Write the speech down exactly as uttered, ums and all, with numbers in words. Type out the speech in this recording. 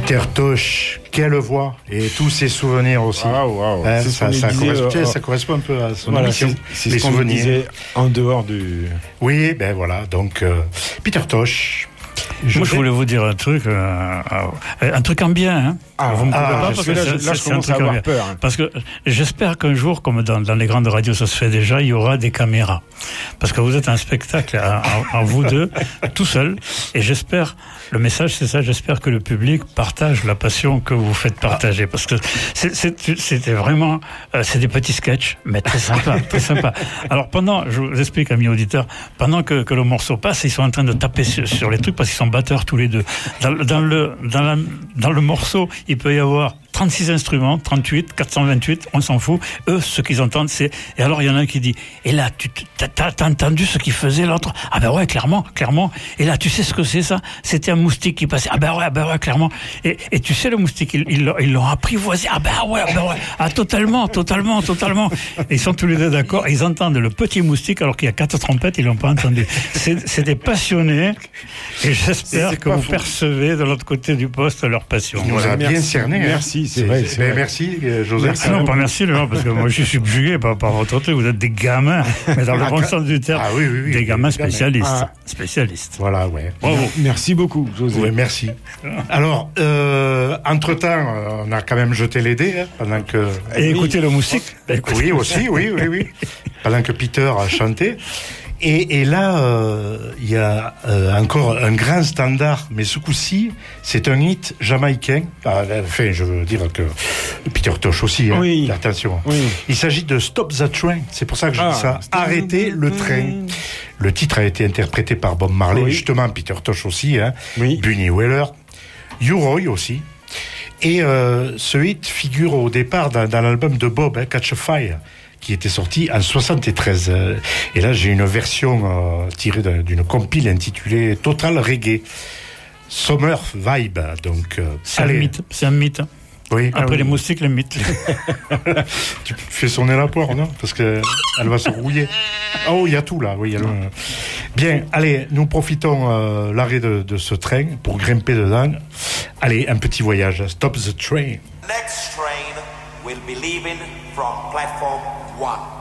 Peter Tosh, quelle voix, et tous ses souvenirs aussi. Ah, wow. Hein, c'est ça, ça, disait, correspond, euh, ça correspond un peu à son voilà, émission. C'est, c'est les ce qu'on souvenirs. disait en dehors du. Oui, ben voilà, donc euh, Peter Tosh. Je Moi, je voulais vous dire un truc, euh, un truc en bien. Hein. Ah, vous me ah, pas parce que là, c'est, là, c'est, je c'est commence à avoir peur. Hein. Parce que j'espère qu'un jour, comme dans, dans les grandes radios, ça se fait déjà, il y aura des caméras. Parce que vous êtes un spectacle en vous deux, tout seul. Et j'espère, le message, c'est ça, j'espère que le public partage la passion que vous faites partager. Parce que c'est, c'est, c'était vraiment, euh, c'est des petits sketchs, mais très sympa, très sympa. Alors pendant, je vous explique, amis auditeurs, pendant que, que le morceau passe, ils sont en train de taper sur, sur les trucs parce qu'ils sont batteurs tous les deux. Dans, dans le, dans la, dans le morceau, il peut y avoir trente-six instruments, trente-huit, quatre cent vingt-huit, on s'en fout. Eux, ce qu'ils entendent, c'est... Et alors, il y en a un qui dit, et là, tu t'as, t'as entendu ce qu'il faisait l'autre? Ah ben ouais, clairement, clairement. Et là, tu sais ce que c'est ça? C'était un moustique qui passait. Ah ben ouais, ah ben ouais, clairement. Et, et tu sais, le moustique, ils, ils, ils l'ont apprivoisé. Ah ben ouais, ah ben ouais. Ah, totalement, totalement, totalement. Et ils sont tous les deux d'accord. Ils entendent le petit moustique alors qu'il y a quatre trompettes, ils l'ont pas entendu. C'est, c'est des passionnés. Et j'espère c'est que vous fou. percevez de l'autre côté du poste leur passion. Il nous a bien cerné. Merci. C'est vrai, c'est vrai. Merci, Joseph. Merci, non, pas merci, non, parce que moi, je suis subjugué par, par votre truc. Vous êtes des gamins, mais dans le bon sens du terme. Ah oui, oui, oui. Des gamins spécialistes. Ah. Spécialistes. Voilà, ouais. Bravo. Merci beaucoup, Joseph. Oui, merci. Alors, euh, entre-temps, on a quand même jeté les dés, hein, pendant que... Et écoutez le moustique. Oui, aussi, oui, oui, oui. Pendant que Peter a chanté. Et, et là, il euh, y a euh, encore un grand standard, mais ce coup-ci, c'est un hit jamaïcain. Enfin, je veux dire que Peter Tosh aussi, hein, oui. attention. Oui. Il s'agit de Stop the Train, c'est pour ça que je ah, dis ça. Arrêtez le train. Le titre a été interprété par Bob Marley, oui. justement, Peter Tosh aussi, hein, oui. Bunny Wailer, U-Roy aussi. Et euh, ce hit figure au départ dans, dans l'album de Bob, hein, Catch a Fire, qui était sorti en soixante-treize. Et là, j'ai une version euh, tirée d'une compile intitulée Total Reggae. Summer Vibe. Donc, euh, c'est, un mythe, c'est un mythe. Oui. Après ah, oui. les moustiques, le mythe. Tu fais sonner la poire, non? Parce qu'elle va se rouiller. Oh, il y a tout là. Oui, y a le... Bien, allez, nous profitons euh, l'arrêt de, de ce train pour grimper dedans. Allez, un petit voyage. Stop the train. Next train will be leaving from platform one.